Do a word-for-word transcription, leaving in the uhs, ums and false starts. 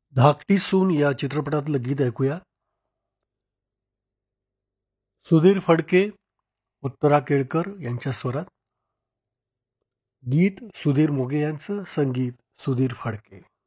धाकटी सून या चित्रपटातलं गीत ऐकूया. सुधीर फडके, उत्तरा केळकर यांच्या स्वरात. गीत सुधीर मोगे यांचं, संगीत सुधीर फडके.